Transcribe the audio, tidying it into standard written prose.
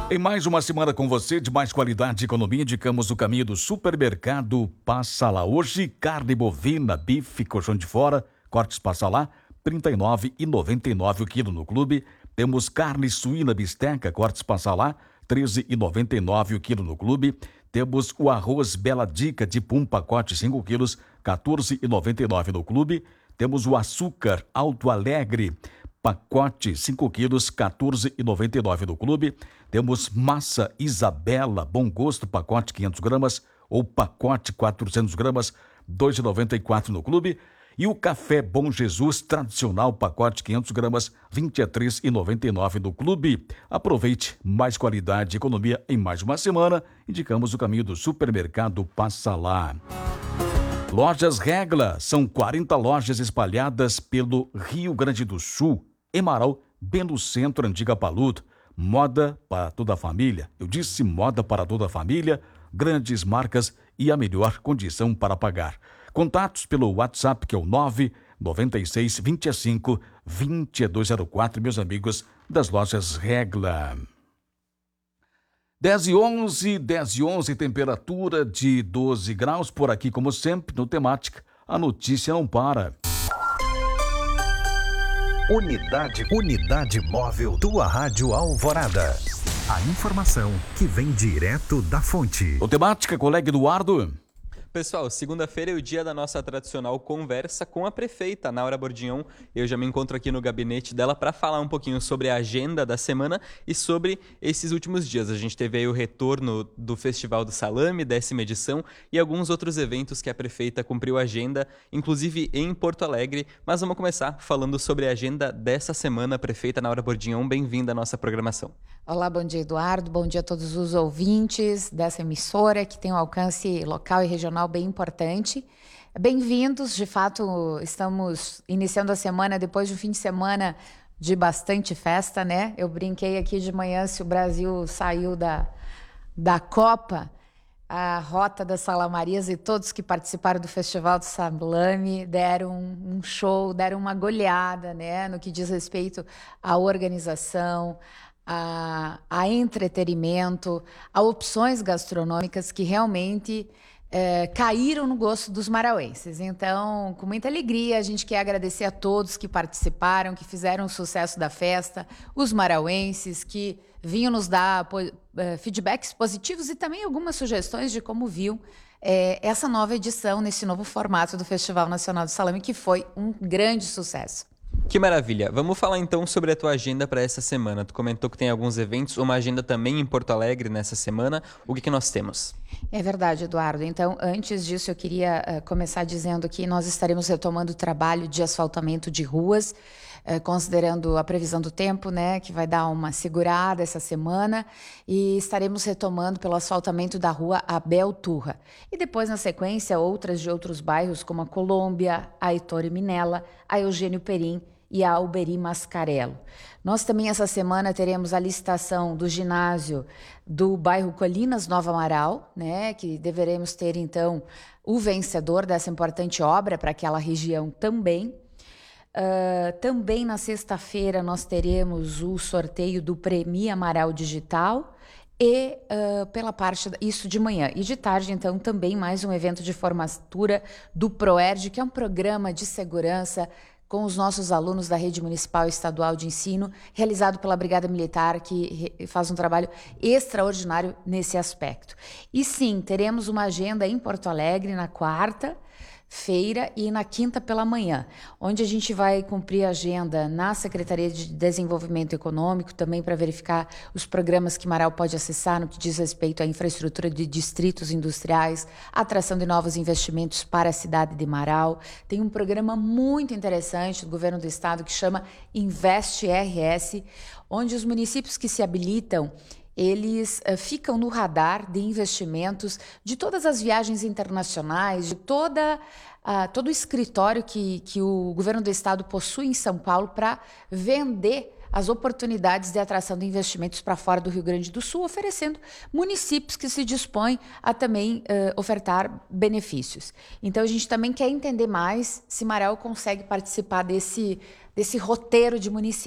Em mais uma semana com você, de mais qualidade e economia, indicamos o caminho do supermercado Passa Lá. Hoje, carne bovina, bife, colchão de fora, cortes Passa Lá, R$ 39,99 o quilo no clube. Temos carne suína bisteca, cortes Passa Lá, R$ 13,99 o quilo no clube. Temos o arroz Bela Dica de pum, pacote 5 quilos, R$ 14,99 no clube. Temos o açúcar Alto Alegre, pacote 5 quilos, R$ 14,99 no clube. Temos massa Isabela, bom gosto, pacote 500 gramas ou pacote 400 gramas, R$ 2,94 no clube. E o café Bom Jesus, tradicional, pacote 500 gramas, R$ 23,99 no clube. Aproveite mais qualidade e economia em mais uma semana. Indicamos o caminho do supermercado Passa Lá. Lojas Regla, são 40 lojas espalhadas pelo Rio Grande do Sul. Emarau, bem no centro, Antiga Paludo. Moda para toda a família. Eu disse moda para toda a família, grandes marcas e a melhor condição para pagar. Contatos pelo WhatsApp, que é o 996 25 2204, meus amigos das Lojas Regla. 10h11, temperatura de 12 graus. Por aqui, como sempre, no Temática, a notícia não para. Unidade móvel, tua Rádio Alvorada. A informação que vem direto da fonte. No Temática, colega Eduardo. Pessoal, segunda-feira é o dia da nossa tradicional conversa com a prefeita, Naura Bordignon. Eu já me encontro aqui no gabinete dela para falar um pouquinho sobre a agenda da semana e sobre esses últimos dias. A gente teve aí o retorno do Festival do Salame, 10ª edição, e alguns outros eventos que a prefeita cumpriu a agenda, inclusive em Porto Alegre. Mas vamos começar falando sobre a agenda dessa semana. Prefeita Naura Bordignon, bem-vinda à nossa programação. Olá, bom dia, Eduardo. Bom dia a todos os ouvintes dessa emissora que tem um alcance local e regional bem importante. Bem-vindos, de fato, estamos iniciando a semana depois de um fim de semana de bastante festa, né? Eu brinquei aqui de manhã, se o Brasil saiu da Copa, a Rota das Salamarias e todos que participaram do Festival do Salame deram um show, deram uma goleada, né? No que diz respeito à organização, a entretenimento, a opções gastronômicas que realmente caíram no gosto dos marauenses. Então, com muita alegria, a gente quer agradecer a todos que participaram, que fizeram o sucesso da festa, os marauenses que vinham nos dar feedbacks positivos e também algumas sugestões de como viu essa nova edição, nesse novo formato do Festival Nacional do Salame, que foi um grande sucesso. Que maravilha! Vamos falar então sobre a tua agenda para essa semana. Tu comentou que tem alguns eventos, uma agenda também em Porto Alegre nessa semana. O que nós temos? É verdade, Eduardo. Então, antes disso, eu queria começar dizendo que nós estaremos retomando o trabalho de asfaltamento de ruas, considerando a previsão do tempo, né, que vai dar uma segurada essa semana, e estaremos retomando pelo asfaltamento da rua Abel Turra. E depois, na sequência, outras de outros bairros, como a Colômbia, a Heitor Minella, a Eugênio Perim e a Alberi Mascarello. Nós também essa semana teremos a licitação do ginásio do bairro Colinas Nova Amaral, né, que deveremos ter então o vencedor dessa importante obra para aquela região também. Também na sexta-feira nós teremos o sorteio do Premi Amaral Digital e pela parte, isso de manhã. E de tarde, então, também mais um evento de formatura do PROERD, que é um programa de segurança com os nossos alunos da Rede Municipal e Estadual de Ensino, realizado pela Brigada Militar, que faz um trabalho extraordinário nesse aspecto. E sim, teremos uma agenda em Porto Alegre na quarta-feira e na quinta pela manhã, onde a gente vai cumprir a agenda na Secretaria de Desenvolvimento Econômico, também para verificar os programas que Marau pode acessar no que diz respeito à infraestrutura de distritos industriais, atração de novos investimentos para a cidade de Marau. Tem um programa muito interessante do governo do estado que chama Investe RS, onde os municípios que se habilitam eles ficam no radar de investimentos de todas as viagens internacionais, de todo o escritório que o governo do estado possui em São Paulo para vender as oportunidades de atração de investimentos para fora do Rio Grande do Sul, oferecendo municípios que se dispõem a também ofertar benefícios. Então, a gente também quer entender mais se Marau consegue participar desse roteiro de municípios.